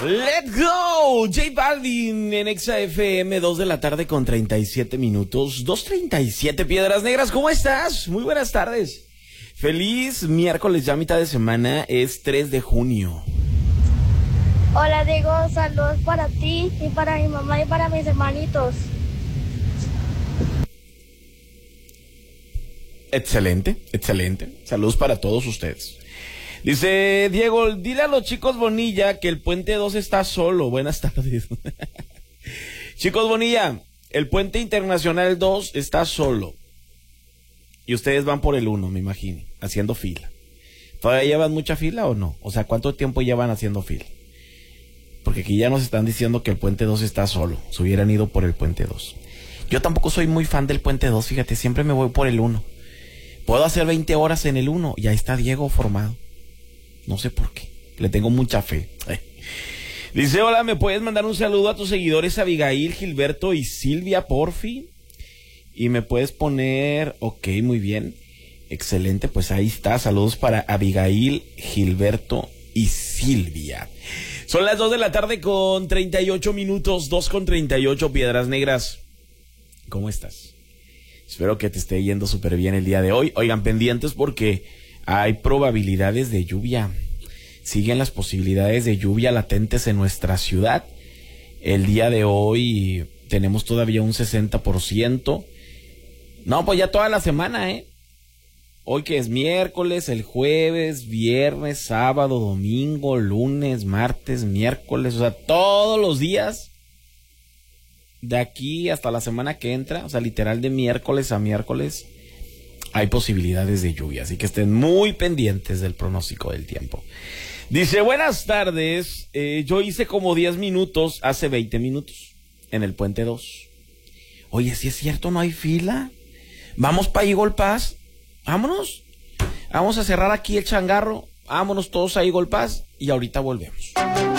Let's go, J Balvin en Exa FM, 2 de la tarde con 37 minutos, 2:37 Piedras Negras, ¿cómo estás? Muy buenas tardes. Feliz miércoles, ya mitad de semana, es 3 de junio. Hola Diego, saludos para ti y para mi mamá y para mis hermanitos. Excelente, excelente. Saludos para todos ustedes. Dice Diego, dile a los chicos Bonilla que el puente 2 está solo. Buenas tardes. Chicos Bonilla, el puente internacional 2 está solo. Y ustedes van por el 1, me imagino, haciendo fila. ¿Todavía llevan mucha fila o no? O sea, ¿cuánto tiempo llevan haciendo fila? Porque aquí ya nos están diciendo que el puente 2 está solo. Se hubieran ido por el puente 2. Yo tampoco soy muy fan del puente 2, fíjate, siempre me voy por el 1. Puedo hacer 20 horas en el 1 y ahí está Diego formado. No sé por qué. Le tengo mucha fe. Dice, hola, ¿me puedes mandar un saludo a tus seguidores Abigail, Gilberto y Silvia, porfi? Y me puedes poner... Ok, muy bien. Excelente, pues ahí está. Saludos para Abigail, Gilberto y Silvia. Son las 2 de la tarde con 38 minutos. 2 con 38, Piedras Negras. ¿Cómo estás? Espero que te esté yendo súper bien el día de hoy. Oigan, pendientes porque hay probabilidades de lluvia. Siguen las posibilidades de lluvia latentes en nuestra ciudad. El día de hoy tenemos todavía un 60%. No, pues ya toda la semana, Hoy que es miércoles, el jueves, viernes, sábado, domingo, lunes, martes, miércoles. O sea, todos los días. De aquí hasta la semana que entra, o sea, literal de miércoles a miércoles, hay posibilidades de lluvia, así que estén muy pendientes del pronóstico del tiempo. Dice, buenas tardes, yo hice como 10 minutos hace 20 minutos en el puente 2. Oye, si es cierto, no hay fila. Vamos para Eagle Pass, vámonos. Vamos a cerrar aquí el changarro, vámonos todos a Eagle Pass y ahorita volvemos.